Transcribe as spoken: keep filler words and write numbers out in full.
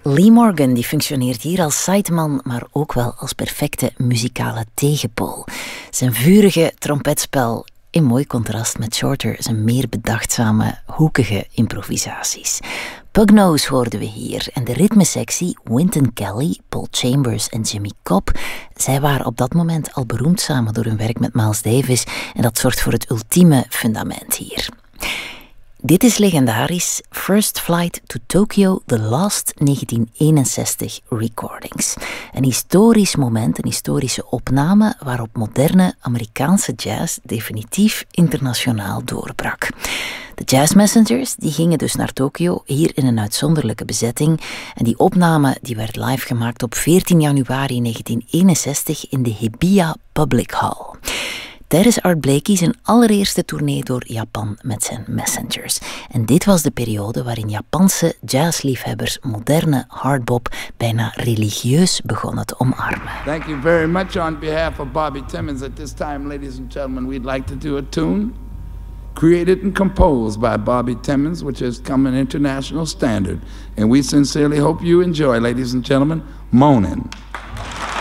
Lee Morgan die functioneert hier als sideman, maar ook wel als perfecte muzikale tegenpol. Zijn vurige trompetspel in mooi contrast met Shorter zijn meer bedachtzame, hoekige improvisaties. Pugnose hoorden we hier en de ritmesectie Wynton Kelly, Paul Chambers en Jimmy Cobb, zij waren op dat moment al beroemd samen door hun werk met Miles Davis en dat zorgt voor het ultieme fundament hier. Dit is legendarisch First Flight to Tokyo, The Last negentien eenenzestig Recordings. Een historisch moment, een historische opname waarop moderne Amerikaanse jazz definitief internationaal doorbrak. De Jazz Messengers die gingen dus naar Tokio, hier in een uitzonderlijke bezetting. En die opname die werd live gemaakt op veertien januari negentien eenenzestig in de Hibiya Public Hall. Tijdens Art Blakey zijn allereerste tournee door Japan met zijn Messengers. En dit was de periode waarin Japanse jazzliefhebbers moderne hardbop bijna religieus begonnen te omarmen. Thank you very much on behalf of Bobby Timmons. At this time, ladies and gentlemen, we'd like to do a tune created and composed by Bobby Timmons, which has come an international standard. And we sincerely hope you enjoy, ladies and gentlemen, Moanin'.